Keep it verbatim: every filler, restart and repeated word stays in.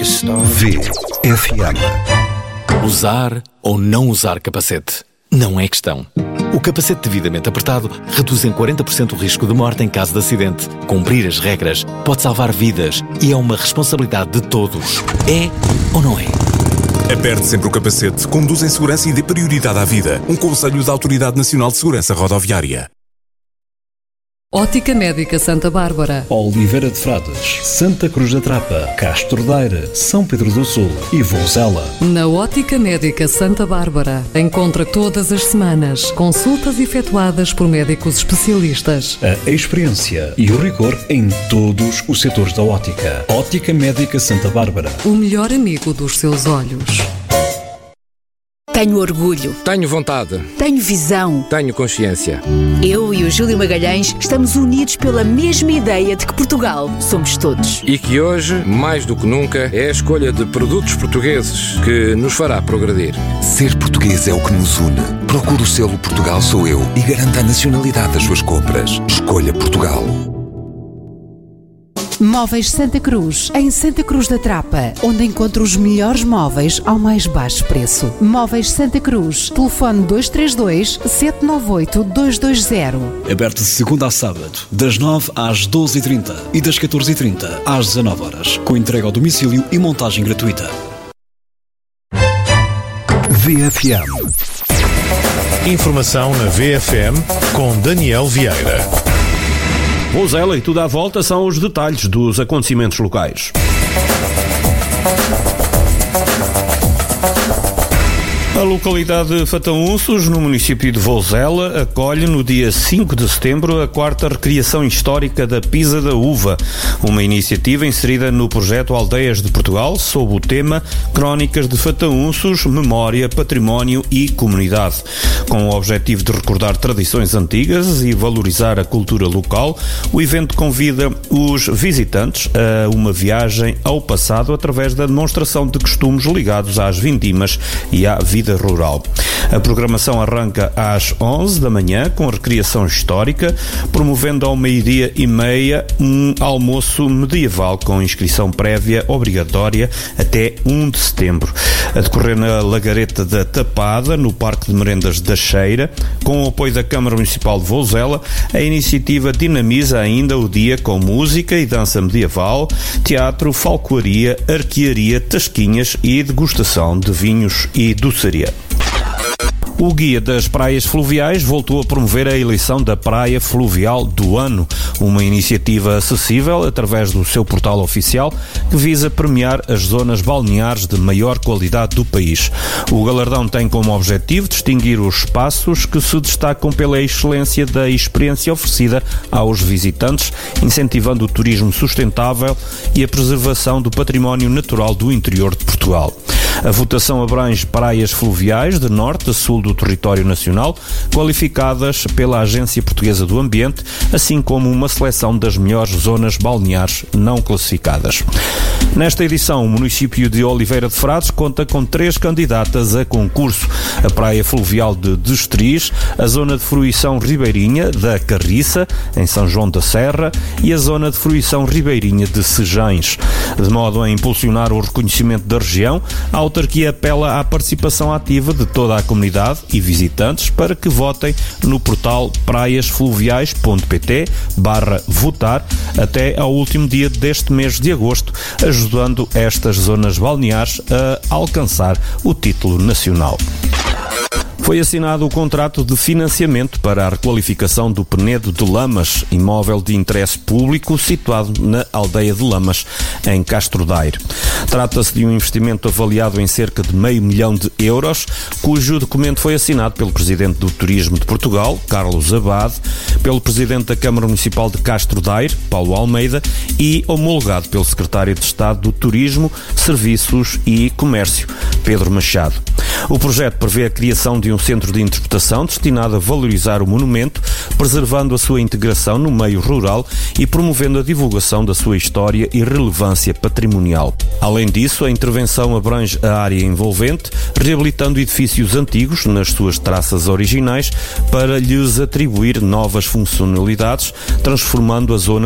V F M. Usar ou não usar capacete não é questão. O capacete devidamente apertado reduz em quarenta por cento o risco de morte em caso de acidente. Cumprir as regras pode salvar vidas e é uma responsabilidade de todos. É ou não é? Aperte sempre o capacete, conduz em segurança e dê prioridade à vida. Um conselho da Autoridade Nacional de Segurança Rodoviária. Ótica Médica Santa Bárbara, Oliveira de Frades, Santa Cruz da Trapa, Castro Daire, São Pedro do Sul e Vozela. Na Ótica Médica Santa Bárbara, encontra todas as semanas consultas efetuadas por médicos especialistas. A experiência e o rigor em todos os setores da ótica. Ótica Médica Santa Bárbara. O melhor amigo dos seus olhos. Tenho orgulho. Tenho vontade. Tenho visão. Tenho consciência. Eu e o Júlio Magalhães estamos unidos pela mesma ideia de que Portugal somos todos. E que hoje, mais do que nunca, é a escolha de produtos portugueses que nos fará progredir. Ser português é o que nos une. Procure o selo Portugal Sou Eu e garanta a nacionalidade das suas compras. Escolha Portugal. Móveis Santa Cruz, em Santa Cruz da Trapa, onde encontra os melhores móveis ao mais baixo preço. Móveis Santa Cruz, telefone dois três dois, sete nove oito, dois dois zero. Aberto de segunda a sábado, das nove às doze e trinta e das catorze e trinta às dezanove horas, com entrega ao domicílio e montagem gratuita. V F M. Informação na V F M com Daniel Vieira. Vozela e tudo à volta são os detalhes dos acontecimentos locais. A localidade de Fataúnços, no município de Vozela, acolhe no dia cinco de setembro a quarta recriação histórica da Pisa da Uva, uma iniciativa inserida no projeto Aldeias de Portugal, sob o tema Crónicas de Fataúnços, Memória, Património e Comunidade. Com o objetivo de recordar tradições antigas e valorizar a cultura local, o evento convida os visitantes a uma viagem ao passado através da demonstração de costumes ligados às vindimas e à vida rural. A programação arranca às onze da manhã com a recriação histórica, promovendo ao meio-dia e meia um almoço medieval com inscrição prévia obrigatória até um de setembro. A decorrer na Lagareta da Tapada, no Parque de Merendas da Cheira, com o apoio da Câmara Municipal de Vozela, a iniciativa dinamiza ainda o dia com música e dança medieval, teatro, falcoaria, arquearia, tasquinhas e degustação de vinhos e doçaria. O Guia das Praias Fluviais voltou a promover a eleição da Praia Fluvial do Ano, uma iniciativa acessível através do seu portal oficial que visa premiar as zonas balneares de maior qualidade do país. O galardão tem como objetivo distinguir os espaços que se destacam pela excelência da experiência oferecida aos visitantes, incentivando o turismo sustentável e a preservação do património natural do interior de Portugal. A votação abrange praias fluviais de norte a sul do território nacional, qualificadas pela Agência Portuguesa do Ambiente, assim como uma seleção das melhores zonas balneares não classificadas. Nesta edição, o município de Oliveira de Frades conta com três candidatas a concurso: a Praia Fluvial de Destriz, a Zona de Fruição Ribeirinha da Carriça, em São João da Serra, e a Zona de Fruição Ribeirinha de Sejães. De modo a impulsionar o reconhecimento da região, a autarquia apela à participação ativa de toda a comunidade e visitantes para que votem no portal praiasfluviais ponto pt barra votar até ao último dia deste mês de agosto, ajudando estas zonas balneares a alcançar o título nacional. Foi assinado o contrato de financiamento para a requalificação do Penedo de Lamas, imóvel de interesse público situado na aldeia de Lamas, em Castro Daire. Trata-se de um investimento avaliado em cerca de meio milhão de euros, cujo documento foi assinado pelo Presidente do Turismo de Portugal, Carlos Abade, pelo Presidente da Câmara Municipal de Castro Daire, Paulo Almeida, e homologado pelo Secretário de Estado do Turismo, Serviços e Comércio, Pedro Machado. O projeto prevê a criação de um centro de interpretação destinado a valorizar o monumento, preservando a sua integração no meio rural e promovendo a divulgação da sua história e relevância patrimonial. Além disso, a intervenção abrange a área envolvente, reabilitando edifícios antigos nas suas traças originais para lhes atribuir novas funcionalidades, transformando a zona